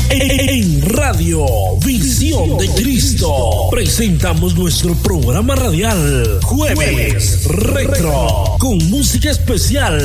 En Radio Visión de Cristo presentamos nuestro programa radial Jueves Retro con música especial